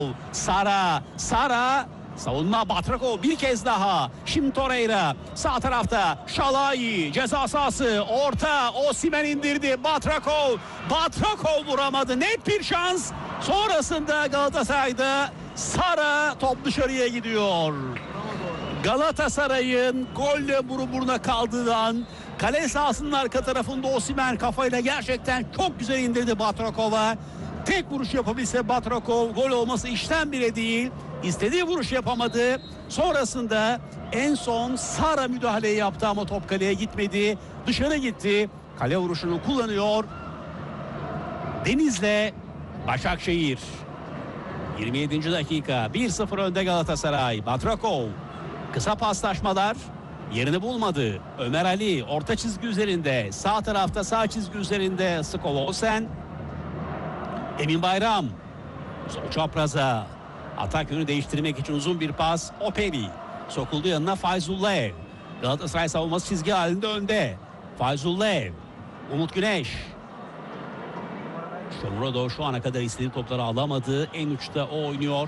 Sara savunma, Batrakov bir kez daha. Şimdi Torreira sağ tarafta, Şalai ceza sahası, orta, Osimhen indirdi, Batrakov vuramadı, net bir şans. Sonrasında Galatasaray'da Sara top dışarıya gidiyor. Galatasaray'ın golle buruna kaldığı an, kale sahasının arka tarafında Osimhen kafayla gerçekten çok güzel indirdi Batrakov'a. Tek vuruş yapabilse Batrakov, gol olması işten bile değil. İstediği vuruş yapamadı. Sonrasında en son Sara müdahaleyi yaptı ama top kaleye gitmedi. Dışarı gitti. Kale vuruşunu kullanıyor Deniz'le Başakşehir. 27. dakika, 1-0 önde Galatasaray. Batrakov, kısa paslaşmalar yerini bulmadı. Ömer Ali orta çizgi üzerinde, sağ tarafta sağ çizgi üzerinde Skovosen. Emin Bayram sol çapraza, atak yönü değiştirmek için uzun bir pas. Operi sokuldu yanına, Fayzullaev. Galatasaray savunması çizgi halinde önde. Fayzullaev, Umut Güneş. Shomurodov şu ana kadar istediği topları alamadı. En uçta o oynuyor.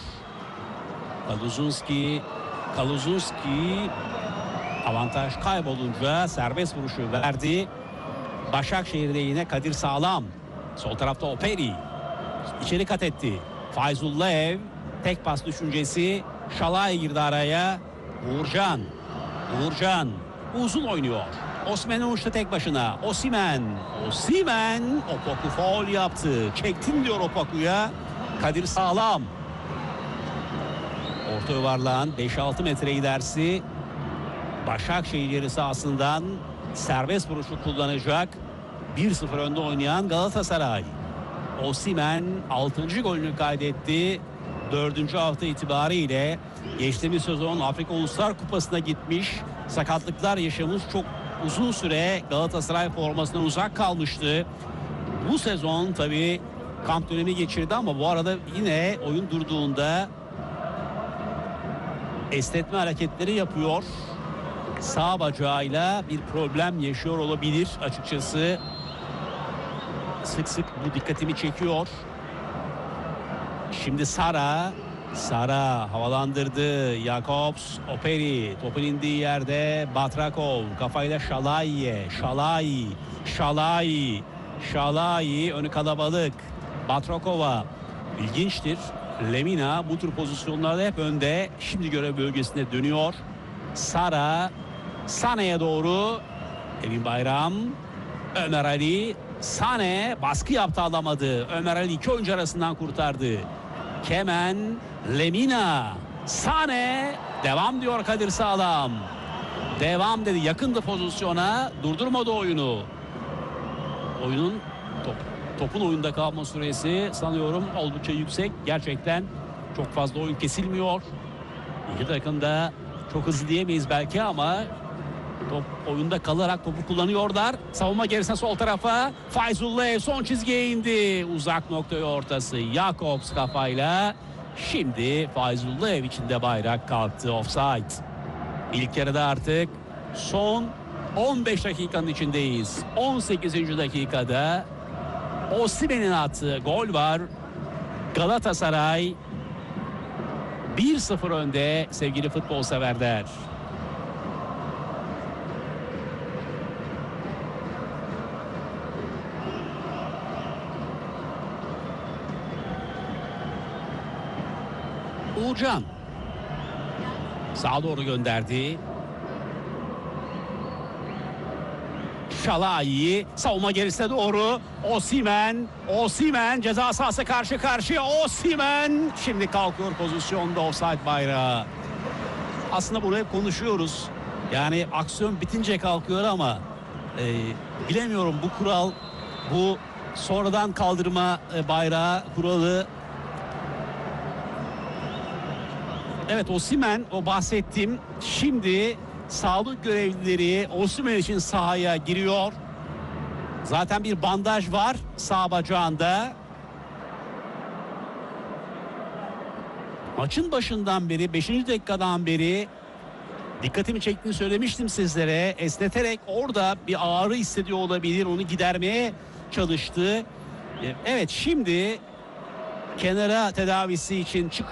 Kaluzunski avantaj kaybolunca serbest vuruşu verdi. Başakşehir'de yine Kadir Sağlam. Sol tarafta Operi içeri kat etti. Fayzullaev tek pas düşüncesi. Şalay girdi araya. Uğurcan uzun oynuyor. Osimhen'in uçta tek başına. Osimhen Opoku faul yaptı. Çektin diyor Opoku'ya Kadir Sağlam. Orta yuvarlağın 5-6 metre ilerisi. Başakşehir yarı sahasından serbest vuruşu kullanacak. 1-0 önde oynayan Galatasaray. Osimhen 6. golünü kaydetti. 4. hafta itibariyle geçtiğimiz sezon Afrika Uluslar Kupası'na gitmiş. Sakatlıklar yaşamış, çok uzun süre Galatasaray formasından uzak kalmıştı. Bu sezon tabii kamp dönemi geçirdi ama bu arada yine oyun durduğunda esnetme hareketleri yapıyor. Sağ bacağıyla bir problem yaşıyor olabilir açıkçası. Sık sık bu dikkatimi çekiyor. Şimdi Sara havalandırdı. Jakobs, Operi topun indiği yerde Batrakov kafayla Şalai önü kalabalık. Batrakov'a ilginçtir. Lemina bu tür pozisyonlarda hep önde. Şimdi görev bölgesine dönüyor. Sane'ye doğru. Emin Bayram, Ömer Ali. Sane baskı yaptı, alamadı. Ömer Ali iki oyuncu arasından kurtardı. Kemen, Lemina, Sane, devam diyor Kadir Sağlam. Devam dedi, yakındı pozisyona, durdurmadı oyunu. Topun oyunda kalma süresi sanıyorum oldukça yüksek. Gerçekten çok fazla oyun kesilmiyor. İki takım da çok hızlı diyemeyiz belki ama top oyunda kalarak topu kullanıyorlar. Savunma gerisine sol tarafa. Fayzullaev son çizgiye indi. Uzak noktaya ortası. Jakobs kafayla. Şimdi Fayzullaev içinde bayrak kalktı. Offside. İlk yarıda artık son 15 dakikanın içindeyiz. 18. dakikada Osimhen'in attığı gol var. Galatasaray 1-0 önde sevgili futbol severler. Uğurcan sağa doğru gönderdi. Şalai savunma gerisine doğru. Osimhen ceza sahası karşı karşıya. Osimhen şimdi kalkıyor pozisyonda, offside bayrağı. Aslında bunu hep konuşuyoruz. Yani aksiyon bitince kalkıyor ama bilemiyorum, bu kural, bu sonradan kaldırma bayrağı kuralı. Evet, Osimhen, o bahsettiğim, şimdi sağlık görevlileri Osimhen için sahaya giriyor. Zaten bir bandaj var sağ bacağında. Maçın başından beri, 5. dakikadan beri dikkatimi çektiğini söylemiştim sizlere. Esneterek orada bir ağrı hissediyor olabilir. Onu gidermeye çalıştı. Evet, şimdi kenara tedavisi için çıkıyor.